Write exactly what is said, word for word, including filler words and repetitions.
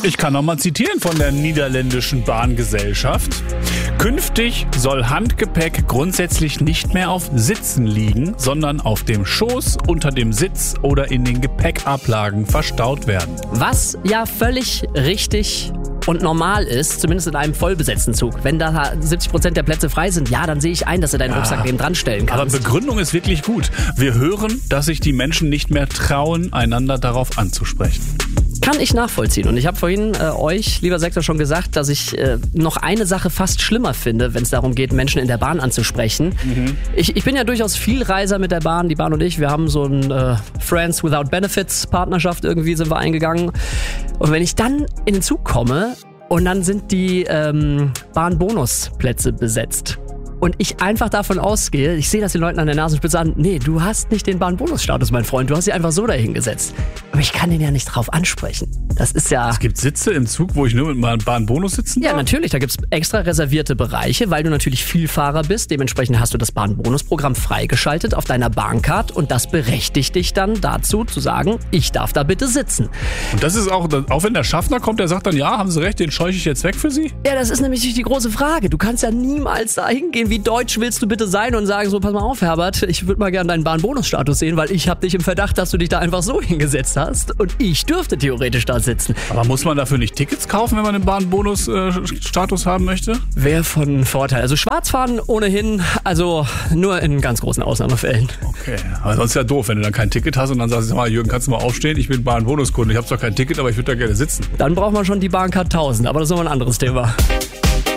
Ich kann noch mal zitieren von der niederländischen Bahngesellschaft. Künftig soll Handgepäck grundsätzlich nicht mehr auf Sitzen liegen, sondern auf dem Schoß, unter dem Sitz oder in den Gepäckablagen verstaut werden. Was ja völlig richtig und normal ist, zumindest in einem vollbesetzten Zug. Wenn da siebzig Prozent der Plätze frei sind, ja, dann sehe ich ein, dass du deinen Ja, Rucksack neben dran stellen kannst. Aber Begründung ist wirklich gut. Wir hören, dass sich die Menschen nicht mehr trauen, einander darauf anzusprechen. Kann ich nachvollziehen. Und ich habe vorhin äh, euch, lieber Sektor, schon gesagt, dass ich äh, noch eine Sache fast schlimmer finde, wenn es darum geht, Menschen in der Bahn anzusprechen. Mhm. Ich, ich bin ja durchaus Vielreiser mit der Bahn. Die Bahn und ich, wir haben so ein äh, Friends Without Benefits Partnerschaft irgendwie sind wir eingegangen. Und wenn ich dann in den Zug komme und dann sind die ähm, Bahnbonusplätze besetzt. Und ich einfach davon ausgehe, ich sehe das den Leuten an der Nasenspitze an, nee, du hast nicht den Bahnbonusstatus, mein Freund, du hast sie einfach so dahingesetzt. Aber ich kann den ja nicht drauf ansprechen. Das ist ja... Es gibt Sitze im Zug, wo ich nur mit meinem Bahnbonus sitzen darf? Ja, natürlich, da gibt's extra reservierte Bereiche, weil du natürlich Vielfahrer bist. Dementsprechend hast du das Bahnbonusprogramm freigeschaltet auf deiner Bahncard und das berechtigt dich dann dazu zu sagen, ich darf da bitte sitzen. Und das ist auch, auch wenn der Schaffner kommt, der sagt dann, ja, haben Sie recht, den scheuche ich jetzt weg für Sie? Ja, das ist nämlich die große Frage. Du kannst ja niemals da hingehen, wie deutsch willst du bitte sein und sagen so, pass mal auf, Herbert, ich würde mal gerne deinen Bahnbonusstatus sehen, weil ich habe dich im Verdacht, dass du dich da einfach so hingesetzt hast und ich dürfte theoretisch da sitzen. Aber muss man dafür nicht Tickets kaufen, wenn man den Bahnbonus-Status haben möchte? Wäre von Vorteil. Also schwarz fahren ohnehin, also nur in ganz großen Ausnahmefällen. Okay, aber sonst ist ja doof, wenn du dann kein Ticket hast und dann sagst du, mal, Jürgen, kannst du mal aufstehen? Ich bin Bahnbonuskunde, ich habe zwar kein Ticket, aber ich würde da gerne sitzen. Dann braucht man schon die Bahncard tausend, aber das ist noch ein anderes Thema.